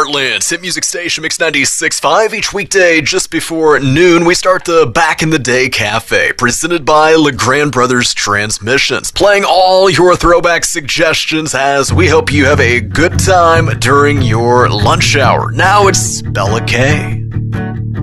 Portland's hit music station Mix 96.5. Each weekday just before noon, we start the Back in the Day Cafe, presented by LeGrand Brothers Transmissions, playing all your throwback suggestions as we hope you have a good time during your lunch hour. Now it's Bella K.